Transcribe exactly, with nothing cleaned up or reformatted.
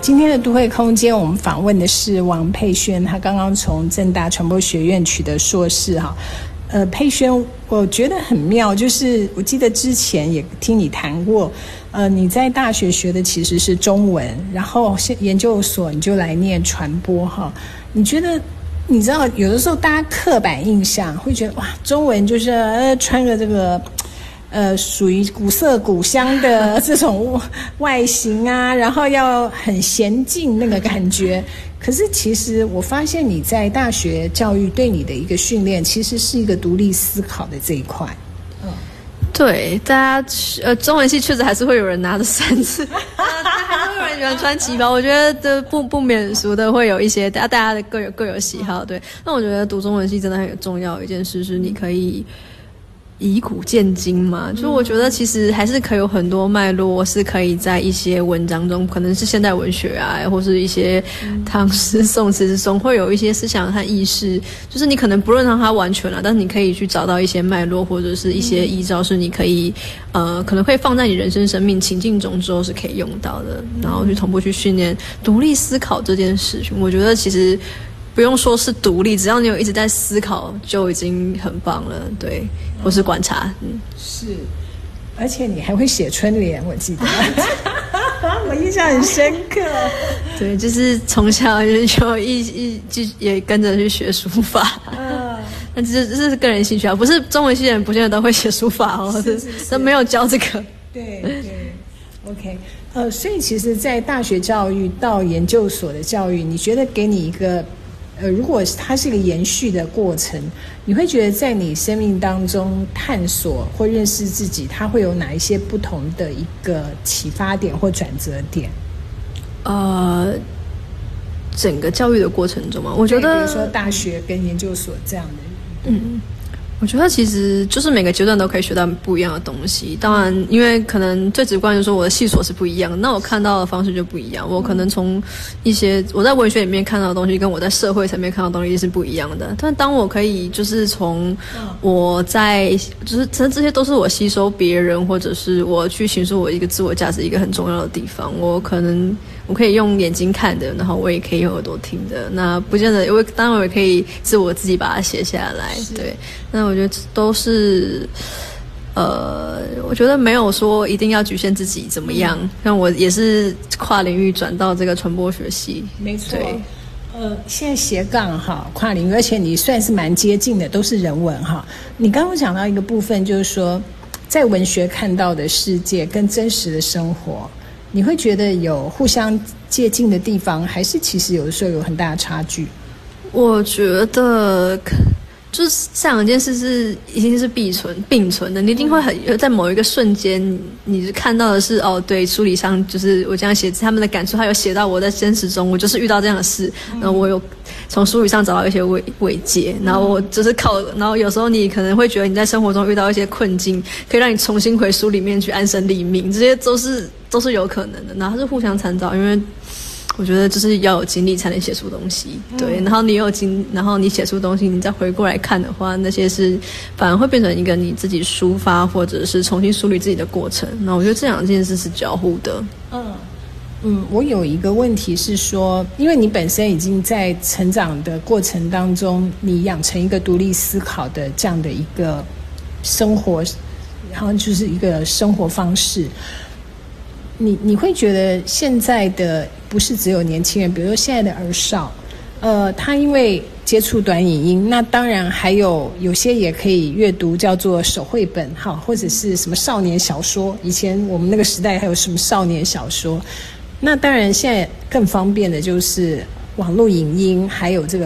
今天的都会空间，我们访问的是王佩萱，她刚刚从政大传播学院取得硕士哈。呃，佩萱，我觉得很妙，就是我记得之前也听你谈过，呃，你在大学学的其实是中文，然后研究所你就来念传播哈。你觉得，你知道有的时候大家刻板印象会觉得哇，中文就是呃穿个这个。呃，属于古色古香的这种外形啊，然后要很娴静那个感觉。可是其实我发现你在大学教育对你的一个训练，其实是一个独立思考的这一块。嗯， 对，大家呃，中文系确实还是会有人拿着扇子，还是会有人喜欢穿旗袍。我觉得这不不免俗的会有一些，大家大家的各有各有喜好。对，那我觉得读中文系真的很重要的一件事是，你可以。以古鉴今嘛，就我觉得其实还是可以有很多脉络是可以在一些文章中，可能是现代文学啊，或是一些唐诗宋词之中，会有一些思想和意识，就是你可能不论让它完全了，但是你可以去找到一些脉络或者是一些依照，是你可以呃可能会放在你人生生命情境中之后是可以用到的，然后去同步去训练独立思考这件事情。我觉得其实不用说是独立，只要你有一直在思考就已经很棒了，对，或是观察。嗯， 是，而且你还会写春联，我记得我印象很深刻。 对，就是从小就一一就也跟着去学书法。嗯，那这这是个人兴趣啊，不是中文系的人不见得都会写书法哦，是是是，都没有教这个。 对对 ，OK， 呃，所以其实，在大学教育到研究所的教育，你觉得给你一个。呃，如果它是一个延续的过程，你会觉得在你生命当中探索或认识自己，它会有哪一些不同的一个启发点或转折点？ 呃，整个教育的过程中嘛，我觉得， 比如说大学跟研究所这样的， 嗯。我觉得其实就是每个阶段都可以学到不一样的东西。当然，因为可能最直观就是说我的系所是不一样的，那我看到的方式就不一样。我可能从一些我在文学里面看到的东西，跟我在社会层面看到的东西是不一样的。但当我可以就是从我在就是这这些都是我吸收别人，或者是我去形塑我一个自我价值一个很重要的地方。我可能我可以用眼睛看的，然后我也可以用耳朵听的。那不见得，因为当然我也可以自我自己把它写下来。对，那我觉得都是，呃，我觉得没有说一定要局限自己怎么样。嗯、像我也是跨领域转到这个传播学系， 没错。对，呃，现在斜杠哈，跨领域，而且你算是蛮接近的，都是人文哈。你刚刚讲到一个部分，就是说，在文学看到的世界跟真实的生活。你会觉得有互相接近的地方，还是其实有的时候有很大的差距？ 我觉得就是这两件事是一定是必存并存的，你一定会很在某一个瞬间，你看到的是哦，对，书里上就是我这样写他们的感触，他有写到我在真实中，我就是遇到这样的事，然后我有从书里上找到一些慰慰藉，然后我就是靠，然后有时候你可能会觉得你在生活中遇到一些困境，可以让你重新回书里面去安身立命，这些都是都是有可能的，然后是互相参照，因为。我觉得就是要有经历才能写出东西，对。然后你有经，然后你写出东西，你再回过来看的话，那些是反而会变成一个你自己抒发或者是重新梳理自己的过程。那我觉得这两件事是交互的。 嗯嗯，我有一个问题是说，因为你本身已经在成长的过程当中，你养成一个独立思考的这样的一个生活，然后就是一个生活方式。你你会觉得现在的不是只有年轻人，比如说现在的儿少，呃，他因为接触短影音，那当然还有有些也可以阅读叫做手绘本哈，或者是什么少年小说。以前我们那个时代还有什么少年小说，那当然现在更方便的就是网络影音，还有这个